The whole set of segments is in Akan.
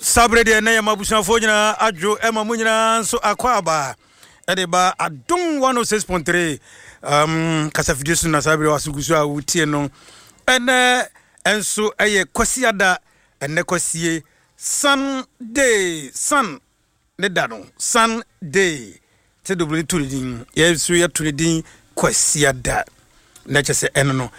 sabre de na yamabusanfo nyina adwo ema munyina nso akwaba edeba adom 106.3 kasafidie so na sabre wasugusu a wutie no ene enso eye kwasiada ene kwasie Sunday sun ne da no Sunday te dobule turidin yesu ya turidin kwasiada na chese eno no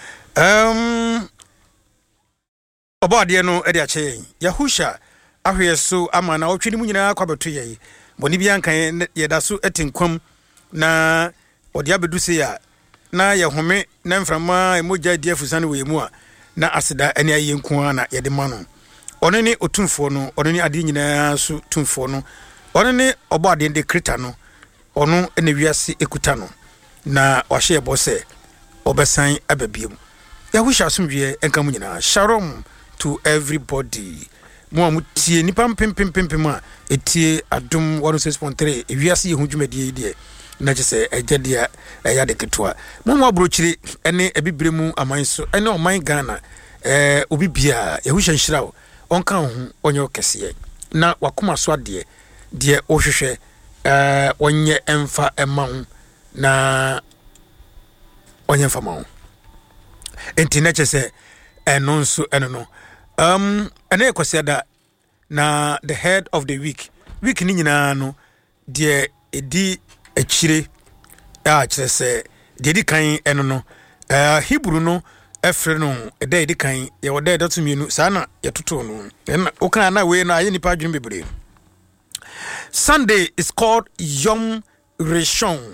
obade no ede ache Yahusha ahweso amana otwini mu nyina kwabeto ye boni bia nkan ye da so etinkwam na ode abedu se ya na ye home na mframa emoja di afusane we mu a na aseda ene aye nku na ye de ma no one ne otumfo no one ne ade nyina so tumfo no one ne obade de krita no ono ene wiase ekuta no na wahye ye bose obesan ababiem Yahusha asumdwe enka mu nyina shalom to everybody mo amutie nipa pempempempem a etie adom 106.3 ewiase ye hudwumadi de na chese ejedia eya de ketwa mo abrochiri ene ebibire mu amanso ene oman Ghana obibia Yahusha nhyirawo onka ho onye okese na wakoma so ade de ohwehwe onye emfa emawo na onye emfa mawo enti na chese enonso enono ene kwasiada na the head of the week ni nyina no de edi achire a chese de edi kan eno no Hebrew no efre no ede edi kan ye wode datu mienu sana ye toto no na okan na we na aye nipa adwene bebre. Sunday is called Yom Rishon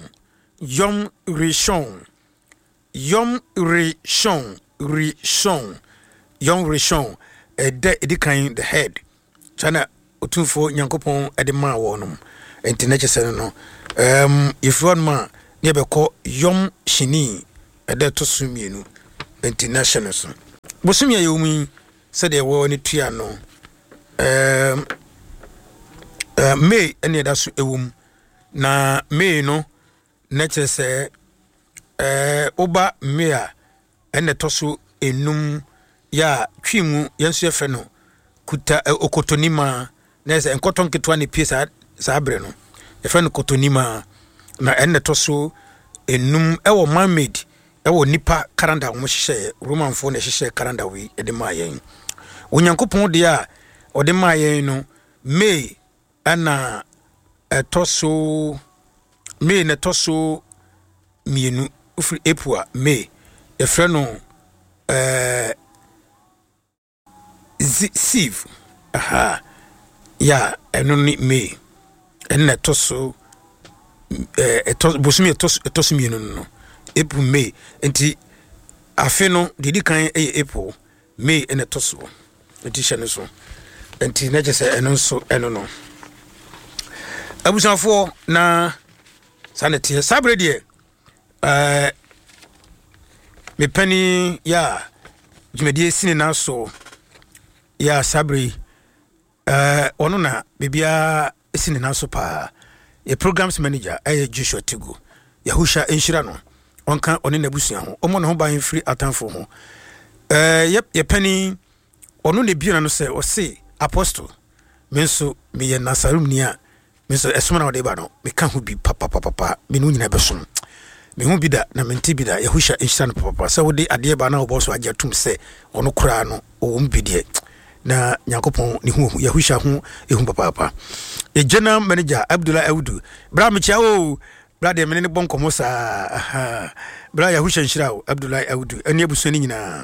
edi kan the head chana otumfo nyankopon edema wonum entenache sene no if one man ne be ko Yom Shini ede to sumienu international so bosumia yomi se de wo ne tua no May ene da so ewum na May no na chese oba May a ene to so enum ya twimu yenso yefe no kuta okotonima na se enkoton ketwa ne pie sabre no yefe no kotonima na enne to so enum ewo manmade ewo nipa calendar wo hye Roman fo na hye calendar wi ede ma yen onyankopon de a ode ma yen no May ana etoso May na toso mienu ufri April May yefe no Sieve ya eno ni May ena toso bosumi etoso mienu no April May enti afe no didi kan April May ena toso enti hye so enti na jese eno so eno no abusanfo na sanete sabre de me pani ya jumedie sine na so ya sabri ono na bibia esine na so pa ye programs manager Joshua Tigo Yahusha enhyira no onka one na busuan ho omo no ho ban free atanfo ho ye pani ono ne biona no se o se apostle menso me ye nasarum ni a menso esoma na ode ba no me ka ho bi papa me no nyina besom me hu bi da na menti bi da Yahusha enhyira no papa se wode ade ba na oboso ajatum se ono kura no o mbidie na nyankopon ni hu Yahusha hu ehu papa general manager Abdullah Audu bra me chia o bra de me ne bon komosa bra Yahusha nhyira Abdullah Audu ani abuso ni nyina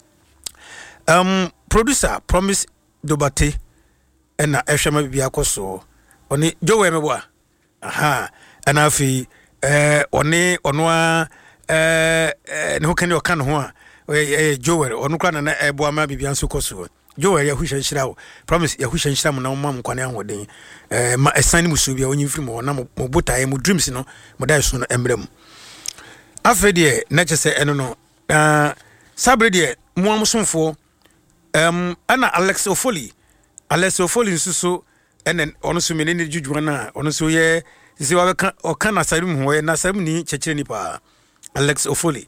producer Promise Dobate na ehwema bibia koso oni Jowe meboa ana afi oni onwa ne hokani okan ho a Jowe onu kra na eboa ma bibia nso koso Jowe Yahusha nhyira Promise Yahusha nhyira mo na mo nkwane ahoden ma esan ni musu bia onyi mfiri mo na mo botae mo dreams no mo dai so no embrem afede na chese eno no sabre de mo amsomfo ana Alex Ofoli nsuso enen ono so menene jujwa na ono so ye sisi wa ka okana sarum ho ye na sarum ni chechire ni pa Alex Ofoli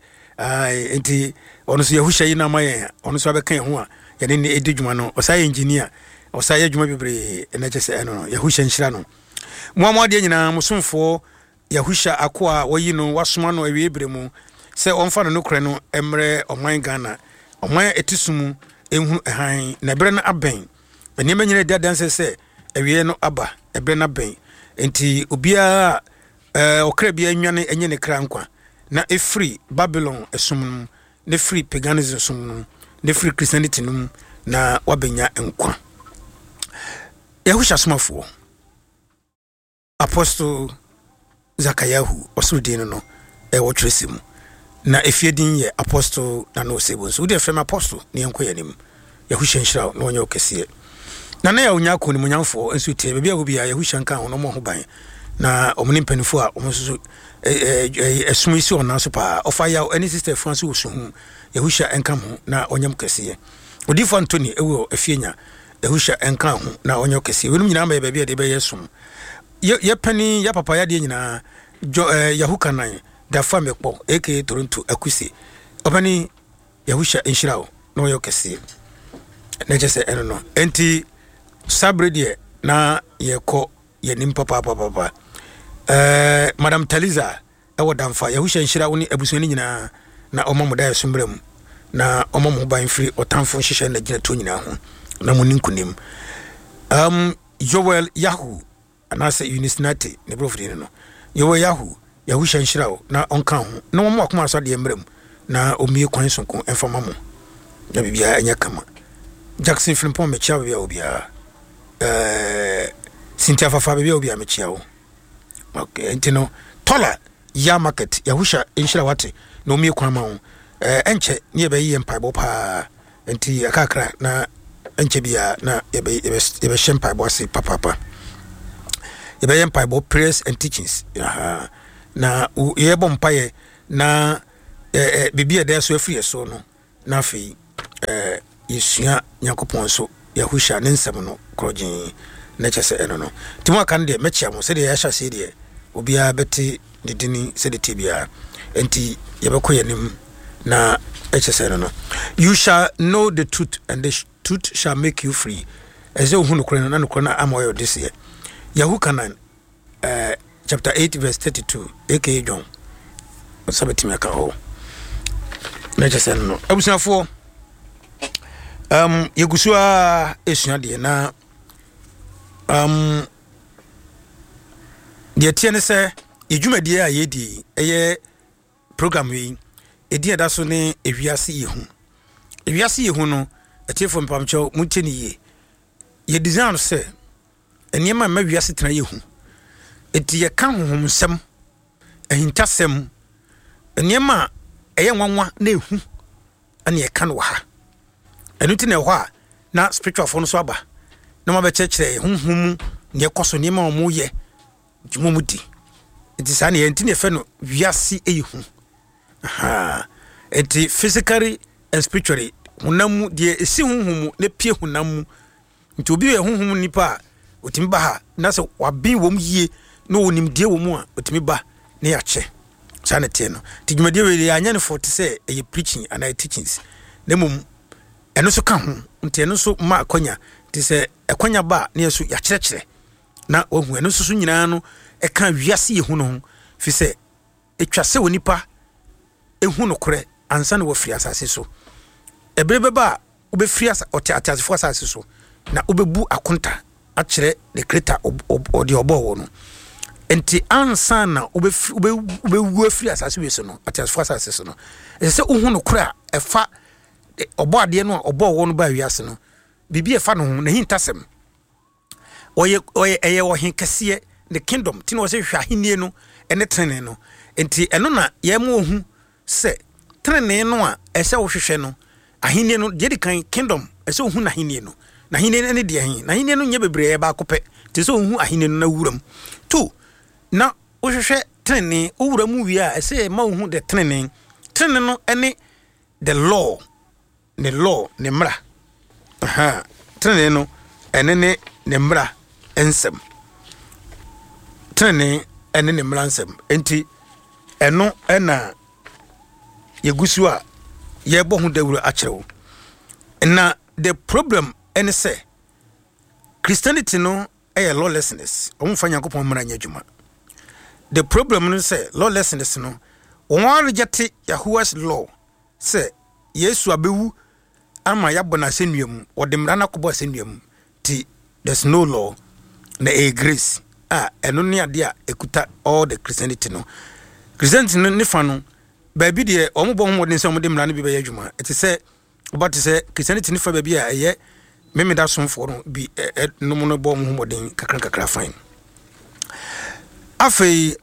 enti ono so Yahusha yi na maye ono so abeka ho a yene ni edijuma no osa engineer osaye adwuma bebre na kyese eno no Yahusha nhyira no muamwa de nyina musomfo Yahusha akoa wayi no wasoma no awie bremu se onfa no nokre no emre oman Ghana oman etisumu ehunu ehan na bre na aben enema nyina dia danse se awie no aba ebre na ben enti obia okra bia nwane enye ne kra nkwa na efree Babylon esum ne free paganism sum ne free Christianity num na wabenya nkwa Yahusha somafo Apostle Zakayahu osudin no wotresem na efiedin ye apostle na no sebo so de frem apostle ne enko yanim Yahusha nhyira no onye okese na ya onya ko ni munyamfo enso tie bia wo bia Yahusha nka ho no mo ho ban na omni mpanifo a omosusu esum isi ona so pa ofa ya any sister France wo so hu Yahusha enka ho na onyam kese odifo Anthony ewo afienya Yahusha enka ho na onye okese wenum nyina ma bia de be yesum ye pani ya papa ya de nyina Yahukanan da famekpo aka Toronto akusi opani Yahusha enhyira no onye okese na jese eno no enti sabrede na yeko yenim papa Madam Taliza ewo damfa Yahusha nhyira woni abusoni nyina na omamuda yesumbrem na omamu ban free otamfo hyehyɛ na gina to nyina ho na munin kunim Joel Yahu anase Unisnate ne brofri no Joel Yahu Yahusha nhyira na onka ho na omo akoma so de mbrem na omie kwan sonko enfama mo na bibia anya kama Jackson Frimpong mechia bia obia Cynthia Fafa bia obia mechia wo okay entino tola ya market Yahusha nhyira wate na omie kwan ma wo enche ne be yi empaibo pa enti akakra na enche bia na yebe shempaibo ase papa yebe empaibo prayers and teachings na yebo mpaye na bibia de so afie so no na afi yesua Yakopon so Yahusha ne nsem no krojin na kyese eno no timo aka ne de mechia mo se de ya hya se de obia beti de dini se de tibia enti yebekọ yanim na kyese eno no you shall know the truth and the truth shall make you free eze ohunu kore na nokore na amoyo this year Yahukanan chapter 8 verse 32 aka John sabetimi aka ho na kyese eno no abusafo yegusua esua de na de tie ne se edwumadie a yedi eye program wi edi eda so ne ewiase ye hu no etiefo mpamcho muteni ye design se eniema ma wiase tena ye hu eti ye kan honhom sem ehintasem eniema eye nwanwa na ehu ane ye kan wa ha enuti na ho a na spiritual fo no so aba na ma be chekere honhom ne koso ne ma omo ye dwumomudi enti sa na ye enti ne fe no wiase eyihu enti physically and spiritually hunamu de esi honhom ne pie hunamu nti obi ye honhom nipa otimi ba ha na se wabi wom yie no wonim de wom a otimi ba ne ya che sa na tie no ti dwumade we ya anya ne for te say e preaching and teachings ne mum eno so ka ho nti eno so ma akonya ti se akonya ba na yeso ya kyerɛkyerɛ na ohu eno so nyina no e ka wiase ye hu no fi se etwa se wonipa ehu no kore ansa na wo firi asase so ebrebe ba obe firi atazefo asase so na obebu akonta akyerɛ the creator odi obo no enti ansa na obewu firi asase we so no atazefo asase so no se ohu no kore a efa obo ade no obo wo no ba wiase no bibi efa no ho na hintasem oye wo hin kese the kingdom ti no se hwa henie no ene trene no enti eno na ye mo ohu se trene no a ese wo hwehwe no ahenie no de kan kingdom ese ohu na henie no na henie ne de hin na henie no nye bebre ba akopɛ ti se ohu ahenie no na wuram tu na wo hwehwe trene owuram wi a ese ma ohu de trene no ene the law ne mra trene no ene ne mra ensem trene ene ne mra ensem enti eno ena yegusu a yebo hu dawuro akyerewo na the problem ene se Christianity no lawlessness omfa Nyankopon mmara nya adwuma. The problem no say lawlessness no won reject Yahuwah's law say Yesu abewu ama yabona senuam odemra na kobo senuam ti there's no law na grace eno ne ade a ekuta all the Christianity no ne fa no baabi de omobo homodin se omodemra na bi be adwuma it say but say Christianity ne fa baabi a eye memeda somfo no bi no mo no bo homodin kakra fine afei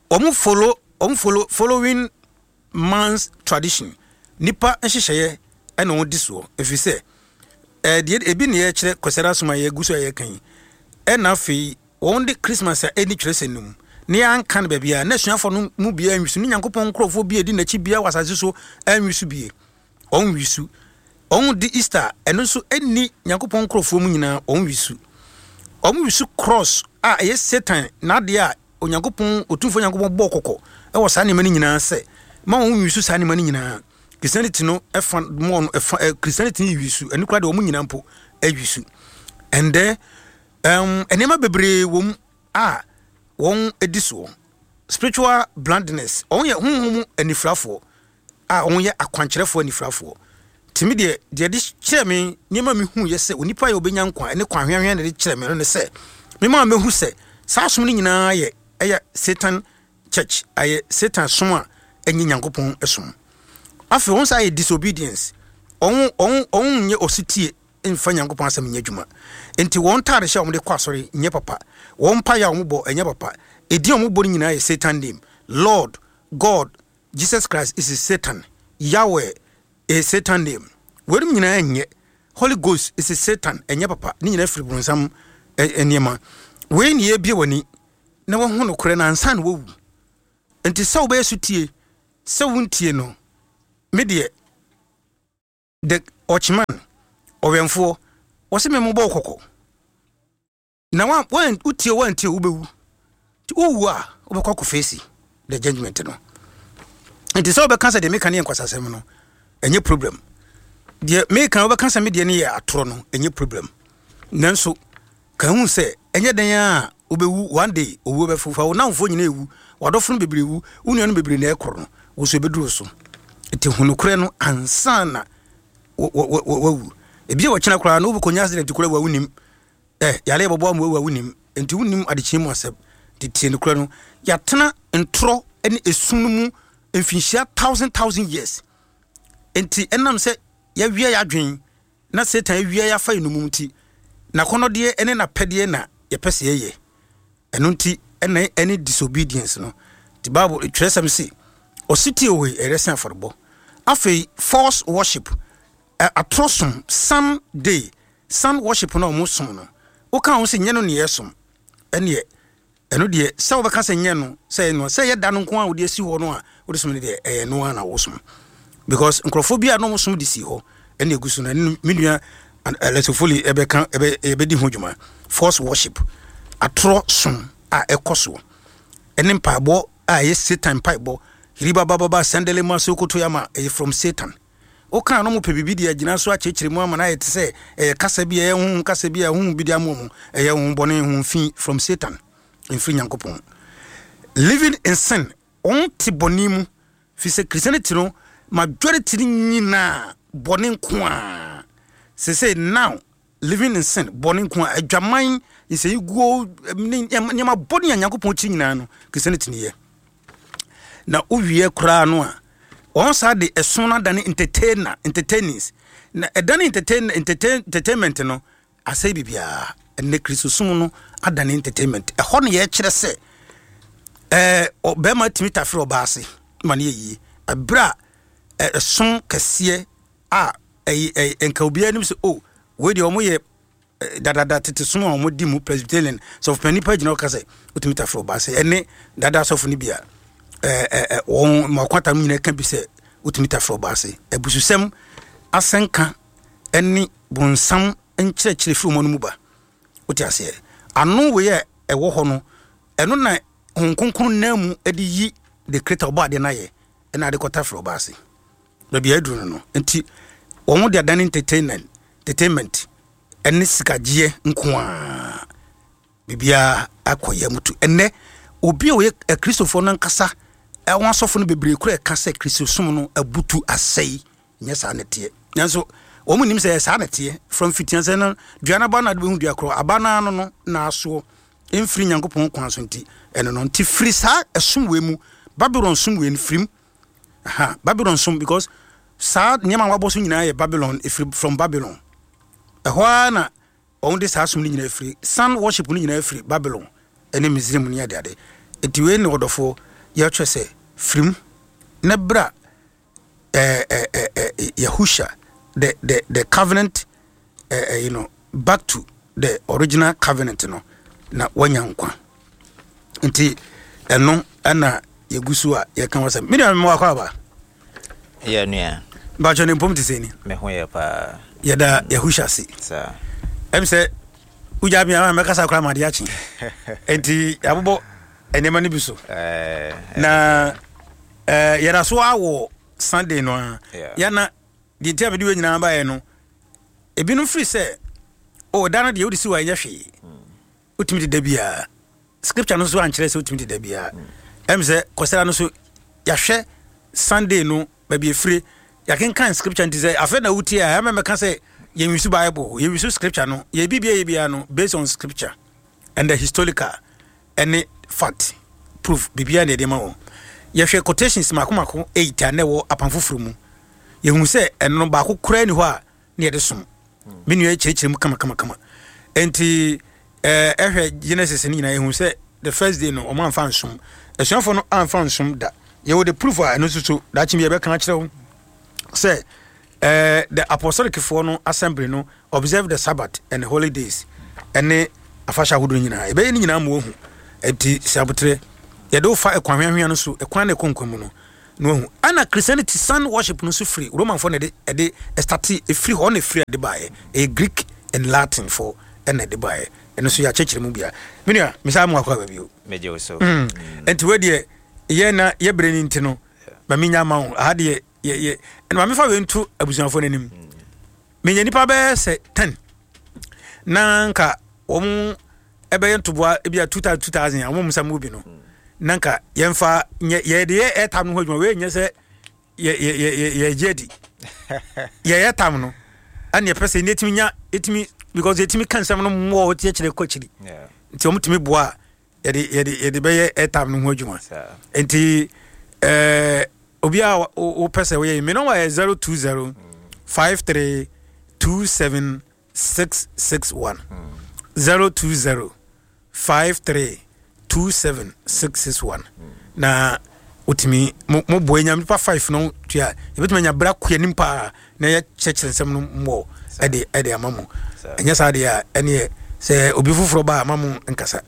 following man's tradition nipa nhyehyeye ena won diso efise de ebi ne ye kire kwasara soma ye guso ye kan ena afei won de Christmas a eni kire senum ne ankan ba bia na suafo no mu bia nwisu ni Nyankopon krofo bia di na chi bia wasase so anwisu bia on wisu on di Easter eno so eni Nyankopon krofo mu nyina on wisu cross ye Satan na de a Onyankopon otumfo Nyankopon bo kokko e wo sa ne mani nyina se ma on wisu sa ne mani nyina Christianity no Christianity wisu eni kwa de wo mu nyina mpo wisu and then enema bebre wom won ediso spiritual blindness on ye hunhum anifrafo on ye akwankyerefo anifrafo timi de kyere me niema me hu ye se onipa ye obenya nkwa ene kwanhwehwe ne kyere me no se me ma me hu se saasom ni nyina ye Satan church aye Satan soma enyi Nyankopon esom afi won say disobedience on nye ositie enfa Nyankopon asem nya dwuma enti won tare hye omde kwasori nye papa won pa ya ombo enye papa edi ombo nyina ye Satan name Lord God Jesus Christ is Satan Yahweh is Satan name werum nyina enye Holy Ghost is Satan enye papa ni nyina firi brunsam eniema we ni ebie wani na wo hu no kore na ansan wo enti saw be sutie sawuntie no medie the ochman owemfo wose memo bo kokko na wan utie wantie ubewu ti owu a obekoko face the judgment no enti saw be kansa de meka ne enkwasasem no enye problem de meka obe kansa me de ne ya atoro no enye problem nanso kan hu se enye den a obewu one day owu be fufa wo nanfo nyina ewu wadofo no bebrewu unu no bebre na ekoro no wo so beduru so enti hunukure no ansana wo ebi wo kyena kura no obukonya accident kura wa wunim yale bobo am wa wunim enti wunim adechim aseb titie no kura no yatena ntro ene esunu mu emfinhia 1000 years enti enam se ya wia ya dwen na Satan wia ya fa enumum ti na kono de ene na pede na ye pese ye eno nti ene disobedience no the Bible tresam si ositi owe eresen forbo afei false worship atrosum sun worship no musum no o kan wo se nye no ne yesum ene eno de se wo beka se nye no se ye da no nko a wo de si ho no a wo de sum de no na wo sum because nkrofobia no musum de si ho ene egusu na minua lesofoli ebe di hodwuma false worship atrosum a ekoso ene mpabo a ye Satan paibo riba baba sandele maso koto yama from Satan o kan no mo pebibi dia gina so akyekyere mu ama na yete se kasa bi hu kasa bi hu bi dia mu hu bone hu fi from Satan in free Nyankopon living in sin on ti bonimu fi se Christianity no majority nyina bone nko a se say now living in sin bone nko a adwaman is a go nyama bone Nyankopon chi nyina no Christianity ne ye na uwie kura no a on sa de esona dan entertainers na edan entertainment no asai bibia ene Christosum no adan entertainment e ho no ye kire se obema timita fro baase mane yi abra son kase a enka obi anim se we de omo ye dada tete so omo di mu Presbyterian so panipa gina kase otimita fro baase ene dada so funi bia on makwata mu nyina kan bi se utimita fro baase ebususem asenka eni bonsam enkyerɛkyerɛ fi mo no mu ba uti ase anu we ye ewo ho no eno na honkonkon na mu edi yi the creator oba de na ye ena de kota fro baase na bia eduru no enti wo mo de adan entertainment eni sikagie nko a bibia akoye mutu enne obi o ye Christopher no nkasa won sofo no bebre kura ka se Christosum no abutu asai nya sa nete nanso wo mu nim se sa nete from fitianse no duana ba na de hu dua kro abana no na aso emfiri nyankopon kwan so nti eno no nti free sa esumwe mu Babylon sumwe ni frim Babylon sum because sa nyama wabo so nyina ye Babylon from Babylon na on this house ni nyina free sun worship ni nyina free Babylon ene Misraim ni ade enti we ni odofo ye twese frim na bra Yahusha the covenant back to the original covenant no na wanyankwa nti eno ana yegusu a ye kan wasa mini am wakwa ba ye nua ba jone mpom ti seni me ho ye pa ye da Yahusha si sa em se uja bi am mekasa kwa ma de achi enti abobo enema ni biso na ye da so awo Sunday no ya na di ntia be di nyina ba ye no ebinu free say o dana de odisi wa ye hwe utimi de bia scripture no so ankyere se utimi de bia em se kosera no so ya hwe Sunday no ba bi free ya kan scripture nti say afa na wuti a me ka say ye wisu Bible ye wisu scripture no ye bibia no based on scripture and the historical any fact proof bibia na de ma wo ye hwe quotations makomako 8 ane wo apanfoforo mu ye hu se eno ba ko kura ni ho a na ye de som menu e chirechirem kama enti ehwe Genesis ni na ye hu se the first day no o man fan som esuafo no anfan som da ye wo the proof a no so da chim ye be kan kire wo say the apostolic for no assembly no observe the Sabbath and the holidays ene afasha hudu nyina e be ni nyina mo hu enti sabutre ye do fa ekwanhwehwe no so ekwan na konkomu no hu ana Christianity sun worship no so free Roman for de start e free ho na free de bae e Greek and Latin for ene de bae eno so ya chechire mu bia menua misa mu akwa ba bio meje so enti we de ye na ye bre ni ntino ba minya ma ho ha de ye eno ma me fa we ntu abusuafo nanim menya nipa be se 10 nanka om ebe yentoboa ebia 2000 amom samu bi no nanka yemfa ye de etam no hodwuma we nyese ye jedi ye etam no an ye pese ne etimi because etimi kan sam no mo tie kire kwachiri nti omtimi boa ye de be ye etam no hodwuma enti obia o pese we me no wa 020 53 27 661 020 53 27661 na utimi mo boenya mpa 5 no tua ebetuma nya bra kwa nimpa na ya chechensem no mo ede amamu enya sa de a ene se obi fufuro ba amamu nkasa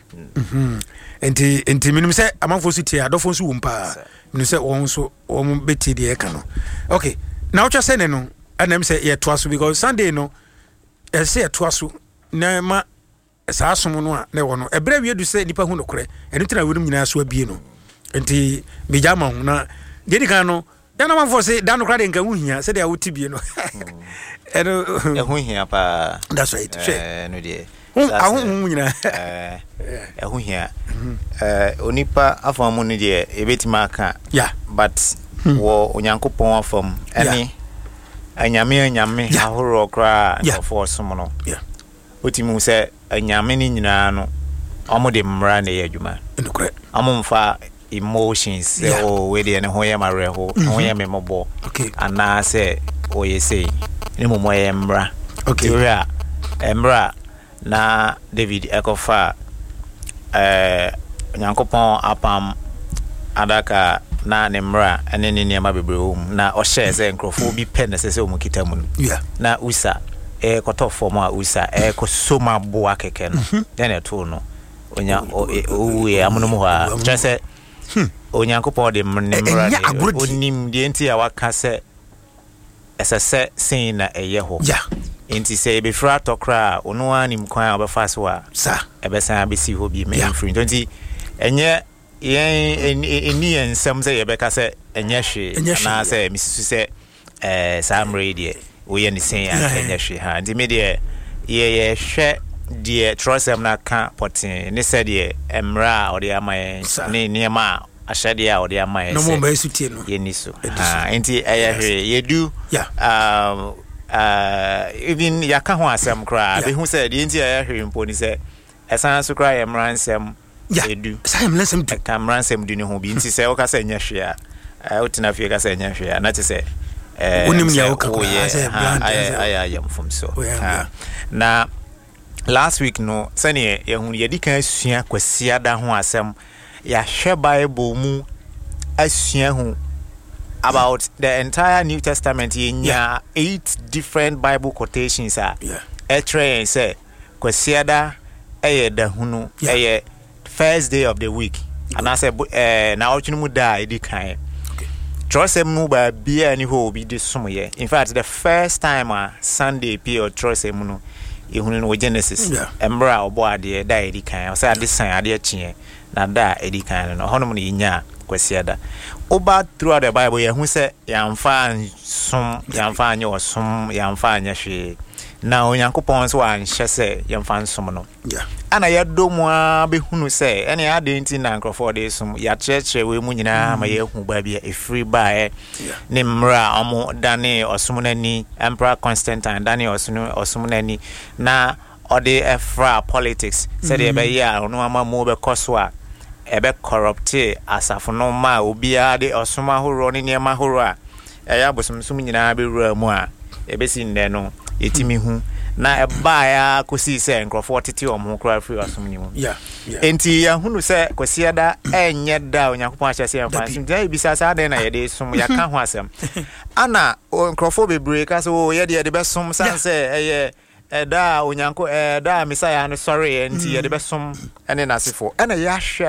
enti minum se amanfo su tie adofo su wumpa minum se won so won beti de e ka no okay na ucha se ne no anam se ye toaso because Sunday no e se ye toaso na ma sa asom no a na wo no ebra wie du se nipa hu no kore enu tira wirum nyina so abie no enti mejama hu na dedi kan no ya na manfo se da no kra de nka hu hia se de a wuti bie no enu hu hia pa that's right no de hu nyina hu hia onipa afamu ni de ebetima aka yeah but wo onyankopon afam ani anyame ahoro kra for som no yeah otimu se anyame ni nyina no amode mmra na ye adwuma ndukre amomfa emotions o we de ne ho ye mareho ho ye memobo okay ana se o ye sei ni momo ye mmra okay ora mmra na David ekofa nyankopon apam adaka na ne mmra ene ne niam bebrewum na o share se nkrofo bi pen se o mu kitamu yeah na usa koto form a usa ko soma bo akeke no den to no onya owe amuno ha chese onyankopon de mmra onim de enti a waka se esese sin na eyeho yeah enti se be fra tokra ono anim kwan obefa so a sa ebesa abesi ho bi me free enti enye eni ensem se yebeka se enye hwe na se misisu se sam radio we any say enye hwe ha ndi me de ye hwe die trosem na ka potin ne said ye emra or the amaye ne niema ashade a or the amaye no mo ba sutie no ye ni so enti ye do even yaka ho asem kra be hu said enti hwe mpo ni se esan so kra emra nsem edu sam lesem du kamra nsem du ni ho bi enti se o ka se nya hwe a utina fie ka se nya hwe na te se unim ya o ka I am from so na last week no sane ye hu ye dikan asua kwasia da ho asem ya hwe Bible mu asua hu about the entire New Testament in 8 different Bible quotations etre say kwasia da da hunu first day of the week and I say na ochunu da edikan trosem mu ba bia ni ho bi de somoye in fact the first time Sunday period trosem no ehunu no Genesis embra obo ade da edikan o say ade san ade chie na da edikan no hono no nya kwasiada oba throughout the Bible ye hu say yamfa som yamfa anya osom yamfa anya hwe na onyankopon so anhye say yamfa nsom no ana yadomu be hunu say ene adenti na nkrofo de som ya cheche we mu nyina ma ye hu ba bia efri ba ne mra omo dane osom nani Emperor Constantine dane osom nani na ode efra politics said e be ya ono ama mo be koso a ebe corrupt asafo no ma obia de osom ahoro ne niam ahoro a ya bosomsum nyina be wura mu a ebe si nne no etimi hu na eba ya kosi se nkrofo tete omo kra free osom ni mu enti ya hunu se kwasiada enye da onyankopon a chese yamfa ntia bisa sa den na ye de som ya ka ho asem ana nkrofo bebre ka so ye de be som sanse eye da onyanko da misaya no sorry enti ye de be som ene nasefo ena ya hwe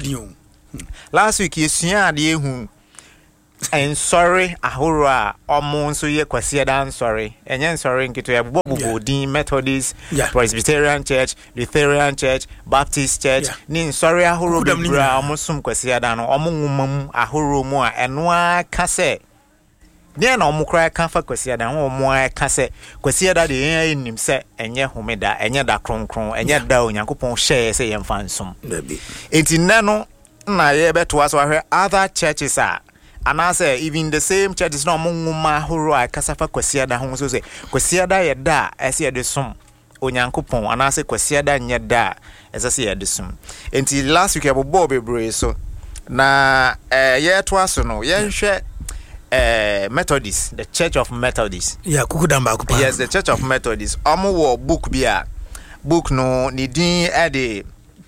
last week yesua ade ehu en sorry ahoro a omo nso ye kwasiada sorry enye sorry nkito ya bobo din Methodist Presbyterian Church Lutheran Church Baptist Church ni sorry ahoro bibra omo sum kwasiada no omo nwumam ahoro mu a eno aka se ne na omo kra ka fa kwasiada ho omo aka se kwasiada de yen nim se enye homeda enye da kronkron enye da onyankopon hye se yemfa nsum enti nano na ye beto aso ahwe other churches a and I say even the same church is not munguma horo a kasafa kwasiada ho so say kwasiada ye da ese ye de som onyankopon and I say kwasiada nye da ese ye de som enti last week abobo bebre so na ye to aso no ye nhwe Methodist, the Church of Methodist yes the Church of Methodist omo wo book bia book no ni din ade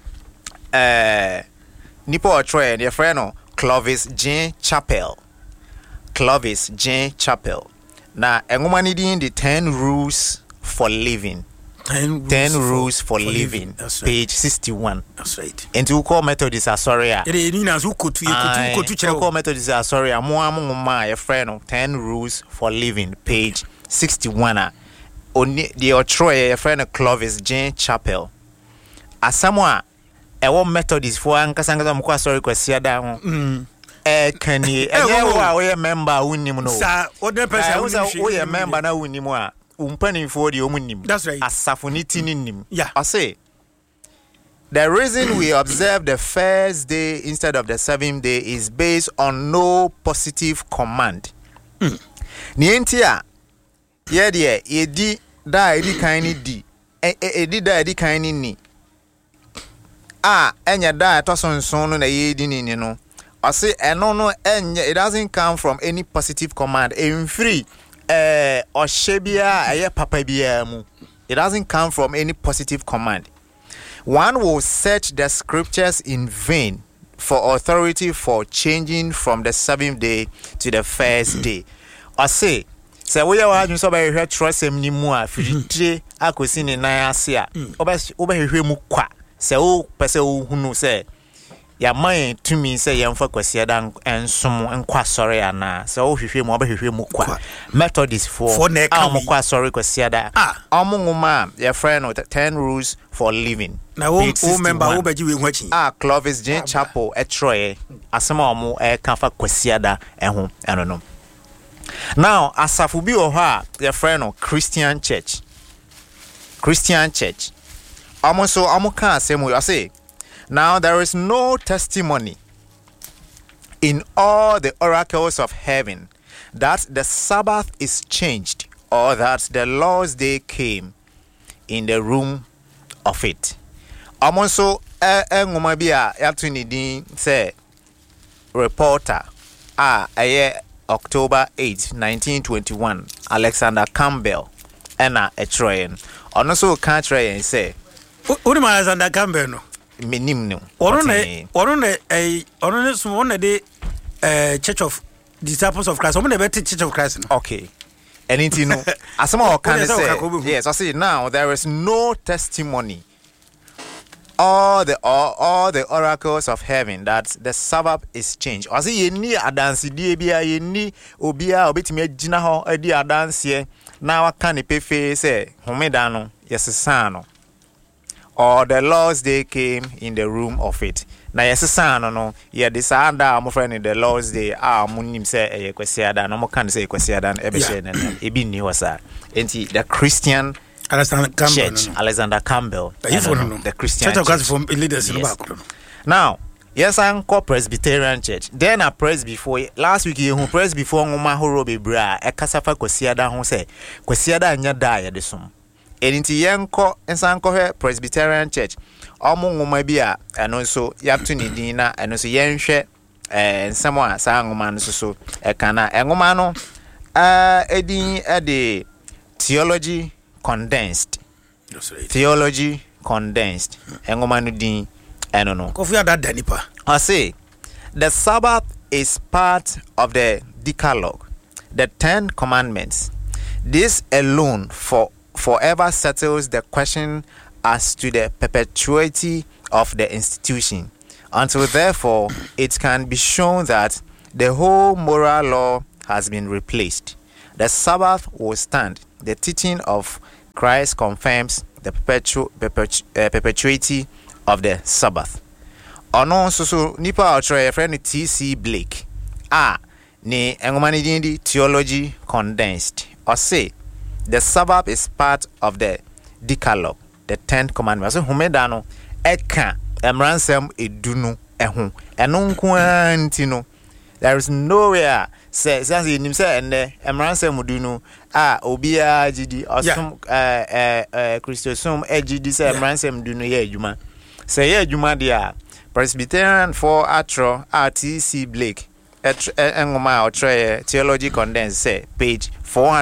nipo otroe ne friend no Clovis Jean Chapel. Na engoma ni din the 10 rules for living. 10 rules for living. Page 61. That's right. And you call Methodist sorry. You call Methodist sorry. Mo friend 10 rules for living. Page 61. Only the Otroye friend Clovis Jean Chapel. Asamoa ewo Methodist for ankasanga mko sorry kwasiada ho kani enyewa we member unim no sa other person we member na unim a umpani for the omunim asafoniti nim I say the reason we observe the first day instead of the seventh day is based on no positive command ni entia ye de edi da edi kan ni di edi da edi kan ni enya da tosonson no na yedi ni no I say eno no enya it doesn't come from any positive command in free oshebia eye papa bia mu it doesn't come from any positive command. One will search the scriptures in vain for authority for changing from the seventh day to the first day. I say we are having so by trust him ni mu a fitire akosi ni nan ase a obehwehwe mu kwa se o pese o hunu se ya man tumi se yemfa kwasiada ensom nkwa sori ana se o hwehwe mu obehwehwe mu kwa Methodist for kwa sori kwasiada omunguma your friend 10 rules for living na wo member wo baji we hwachi Clovis Jean Chapel etroye asema omo kanfa kwasiada eho enono. Now asafu bi o ha your friend Christian Church almost can't say I say. Now there is no testimony in all the oracles of heaven that the Sabbath is changed or that the Lord's day came in the room of it. Almost ngumabia yatunidi say reporter October 8, 1921 Alexander Campbell ena etroyen ono so kan treyen say uni Alexander Campbell no menim no ono ne so one de Church of Disciples of Christ. Omo na Church of Christ no. Okay. Anything no. Asama o kan say. Yes, I say now there is no testimony. All the oracles of heaven that the Sabbath is changed. I say ye ni adanse die bia ye ni obia obetimi agina ho adi adanse na waka ne pefe say homeda no yesesa no. Or the Lord's day came in the room of it. Na yesesa no ye desanda am friend in the Lord's day munim say e kwesiada no mo kan say kwesiada no ebe share na ebi ni wasa. Enti the Christian Alexander Campbell. Church, no. Alexander Campbell. The Christian Church of God from leaders in the back. Now, yes, I'm called Presbyterian Church. Then I press before last week you press before ngoma horo bebra e kasafa kwesiada ho say kwesiada anya da de som. Enti yenko ensanko he Presbyterian Church. Omo ngoma bia eno so yapto ni din na eno so yenhwe ensemo a sa ngoma no so e kana ngoma no edin de theology condensed. Theology condensed. Engoma no din eno no. Kofi ada danipa. I say the Sabbath is part of the Decalogue, the 10 commandments. This alone forever settles the question as to the perpetuity of the institution, until therefore it can be shown that the whole moral law has been replaced. The Sabbath will stand. The teaching of Christ confirms the perpetuity of the Sabbath. Ono so nipa otre friend T.C. Blake ne engomani di theology condensed or say the Sabbath is part of the Decalogue, the 10 commandments. So homeda no eka emransem edunu eho eno nko no. There is nowhere say nim say ene emransem edunu obia gidi osum Christosum gidi say emransem edunu ye adwuma. Say ye adwuma dia Presbyterian for Atro T.C. Blake engoma otre theology condensed say page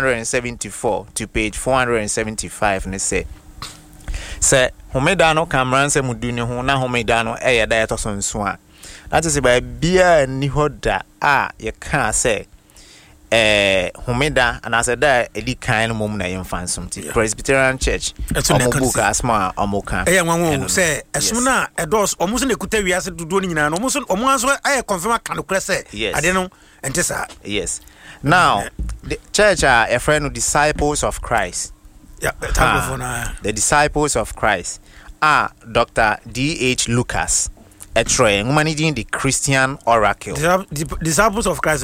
474 to page 475 ne say homeda no kamranse muduni ho na homeda no eyeda etosonso a that is by bia ni hoda ye kan say homeda and as da edi kan mom na yemfansom ti Presbyterian Church omobuka asma omoka nwanwo say esum na edos omuso na kuta wiase dodo ni nyina no omuso omuanso confirm kan okra say ade no ente sa. Yes. Now the church are a friend of Disciples of Christ. The Disciples of Christ are Dr. D.H. Lucas, managing the Christian Oracle. Disciples of Christ,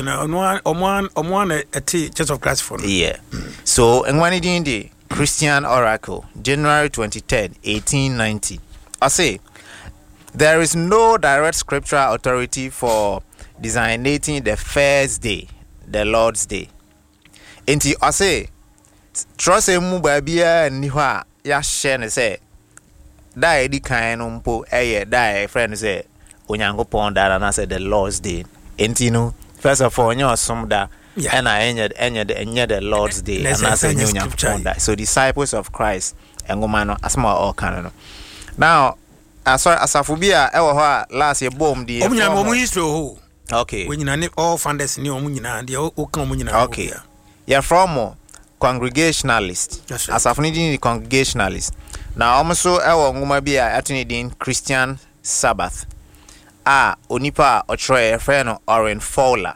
a Church of Christ for. Yeah. So, managing the Christian Oracle, January 23rd, 1890. I say, there is no direct scriptural authority for designating the first day, the Lord's Day. Enti I say, trust mu babia ni ho a ya hye ne say da edi kan no mpo da friend say onyankopon da na say the Lord's Day. Enti no first of all onyo som da and enye the Lord's Day and na say onyankopon da. So Disciples of Christ engoma no asma all kan no. Now asafobia e wo ho a last year bomb di omunyana history ho. Okay. When you all funders ni omunyana de o kan omunyana. Okay. You're from Congregationalist. Yes, as I've needed the Congregationalist. Now also nguma bia atunidin Christian Sabbath. Onipa otroye friend Oren Fowler.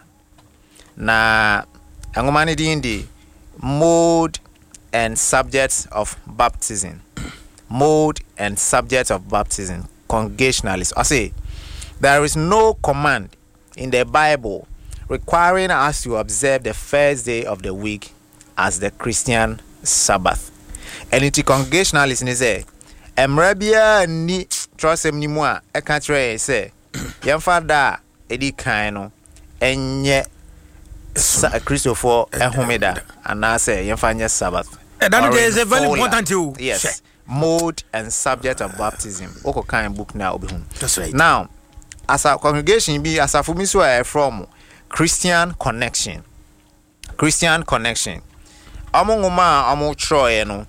Na nguma nidin the mode and subjects of baptism. Mode and subjects of baptism. Congregationalist. I say there is no command in the Bible requiring us to observe the first day of the week as the Christian Sabbath. And it's Congregationalist say Emrabia ni trosem ni mu a e ka kire say yemfa da edi kan no enye Christopher ehomeda and say yemfa nye Sabbath. That is a very important too. Yes. Mode and subject of baptism. Oko kind book now obi hum. That's right. Now, as a congregation be as a for me so from Christian Connection. Christian Connection. Amo ngoma amo troye no.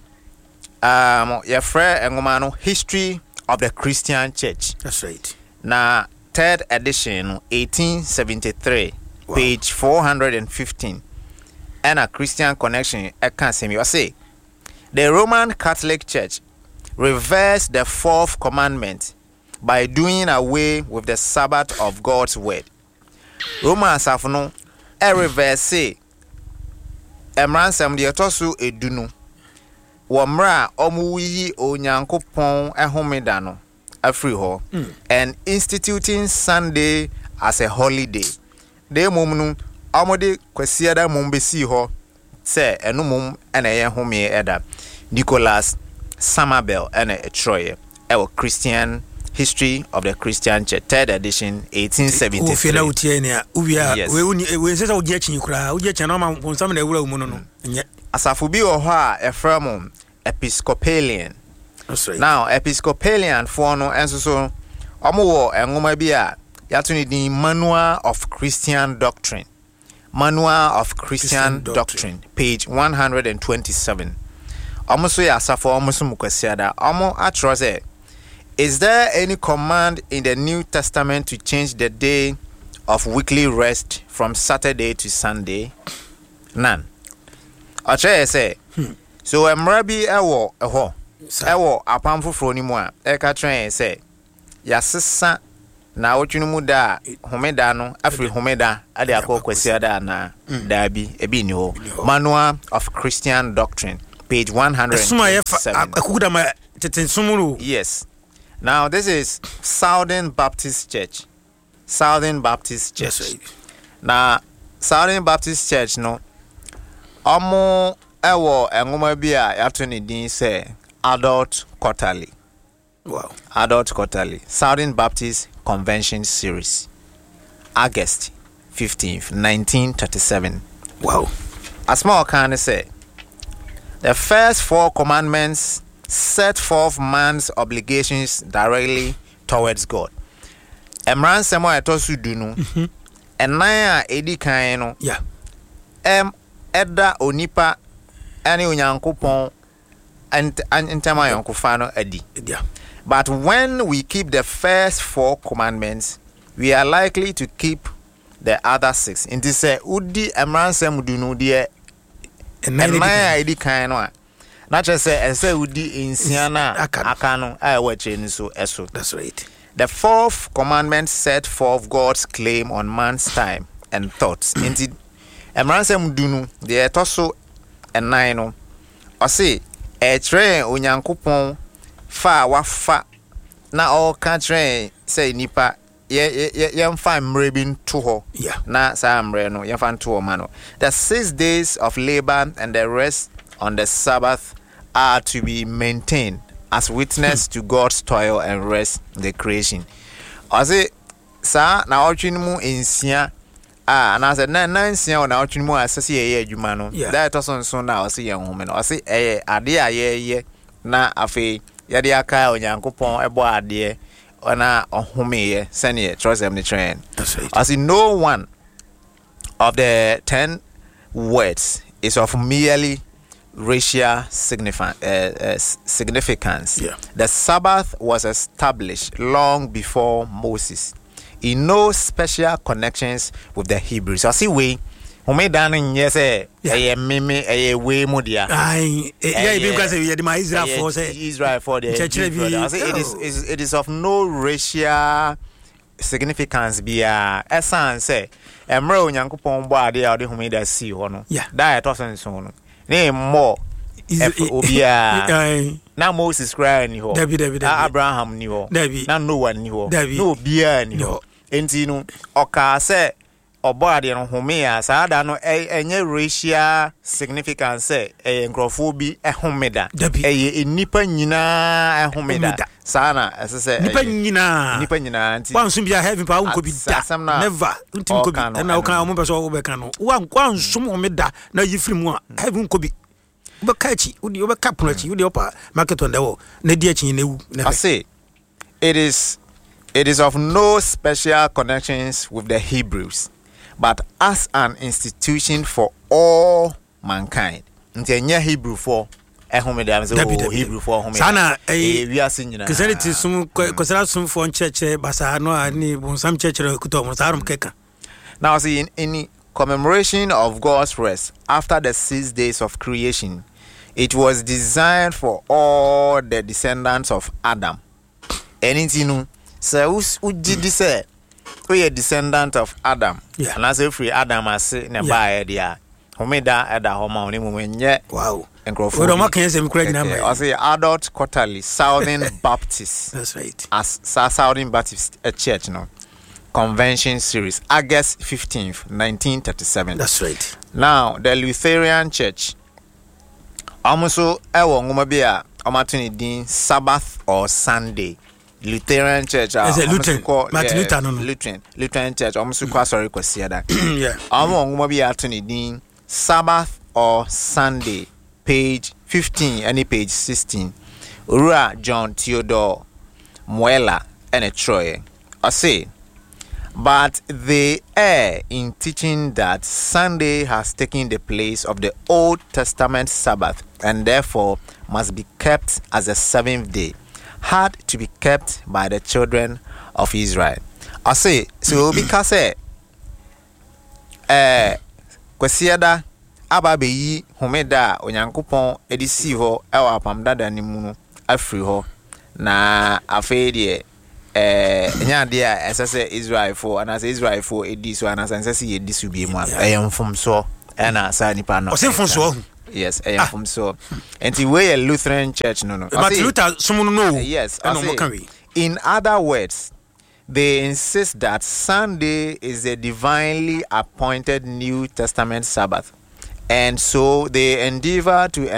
Your friend ngoma no History of the Christian Church. That's right. Na third edition 1873 page 415. And a Christian Connection I can say you say the Roman Catholic Church reversed the fourth commandment by doing away with the Sabbath of God's word. Romans have no reverse emransam de etosu edunu womra omuyi onyankopon ehomeda no afri ho and instituting Sunday as a holiday. De mum amode kwasiada mum besi ho se enu mum ena ye home eda Nicholas Somerville ena Troye our Christian History of the Christian Church, third edition 1873. Ufela utiene ubia we sesa ugie chinyukura ugie chana ma konsam na ewura umuno no nye asafu bi wo ho a efrem Episcopalian. That's right. Now Episcopalian for no enso so omo wo enwoma bi a yato ni din Manual of Christian Doctrine. Manual of Christian Doctrine, page 127. Omo so ya asafu omo so mukwasiada omo atro say, is there any command in the New Testament to change the day of weekly rest from Saturday to Sunday? None. Oche say, so emrabi ewo apam foforo ni mu a eka tren say yasesa na otwunu mu da homeda no afri homeda ade akokwasiada na dabi ebi ni ho. Manual of Christian Doctrine, page 107. Yes. Now this is Southern Baptist Church. Southern Baptist Church. Yes, right. Now Southern Baptist Church no omo ewo engoma bia yato ni din say Adult Quarterly. Wow. Adult Quarterly. Southern Baptist Convention Series. August 15th, 1937. Wow. A small kind of say the first 4 commandments set forth man's obligations directly towards God. Emran semo etosu dunu. Enaya edi kan no. Yeah. Eda onipa ani onyankopon entama yankofa no adi. Yeah. But when we keep the first 4 commandments, we are likely to keep the other 6. Inti say udi emran semo dunu de enaya edi kan no. Not just say udi insiana akano awache so eso. That's right. The 4th commandment set forth God's claim on man's time and thoughts. Indeed, emransem dunu de etoso enan no. O say e tre onyankopon fa wafa na o ka tre say nipa ye mfa mrebin to ho. Yeah. Na sa mre no ye fa to ho mano. The 6 days of labor and the rest on the Sabbath are to be maintained as witness to God's toil and rest in the creation. I say, sa na ochinimu insia na say na insia na ochinimu asase ye adwuma no. That also so na I say yan home no. I say ade aye na afi ye de aka onyankopon ebo ade na ohome ye sene trust them the train. That's right. I say no one of the 10 words is of merely racial significance. Yeah. The Sabbath was established long before Moses, in no special connections with the Hebrews. I see we made down in yes, meme a way modia. Because Israel for Israel for the I say it is of no racial significance. Be essence say emro nyankopon bo ade a de homeda si ho no. That also so no. Name more Obia now Moses crying ni ho Abraham ni ho na Noah ni ho no Obia ni ho enti no oka se Obadi no homea sada no enye racial significance enkrofo ehomeda nipa nyina ehomeda sana esese nipa nyina anti wanso bia heaven pa unko bi da never untim ko bi na o kan o mo be so o be kan no wanso homeda na yifiri mu a heaven unko bi o be ka chi o be ka pono chi o de opa market on the wall na di achi na ewu I say it is of no special connections with the Hebrews, but as an institution for all mankind. Ntenye Hebrew for ehomeda am say Hebrew for ehomeda. Sana we are singing. Christianity sum kwesara sum for church basa no ani bonsam church kuto mo sarum keka. Now see in commemoration of God's rest after the 6 days of creation, it was designed for all the descendants of Adam. Anything so ujidi say we are descendant of Adam. Yeah. And as if we Adam as ne ba dia. Homeda eda homa oni mu nye. Wow. Enkrofo. We don't make sense me credit na. I say adult quarterly Southern Baptist. That's right. As Southern Baptist Church no. Convention series August 15th, 1937. That's right. Now, the Lutheran Church almost ewo ngoma bia omatuni din Sabbath or Sunday. Lutheran Church Lutheran Church almost sorry kwasiada. Yeah. Ngoma bia atuni din Sabbath or Sunday, page 15 and page 16. Ura John Theodore Muela and Troy. I say, but they err in teaching that Sunday has taken the place of the Old Testament Sabbath and therefore must be kept as a seventh day, had to be kept by the children of Israel. I say, so because kwesiada ababeyi homeda onyankopon edisi ho ewa apamdada ni mu afri ho na afeedie nyade a esese Israel for and as Israel for edi so and as esese edi so bi mu ayemfom so na sa nipa no osimfom so yes ayemfom so enti we a Lutheran church no but Luther someone no yes in other words they insist that Sunday is a divinely appointed New Testament Sabbath, and so they endeavor to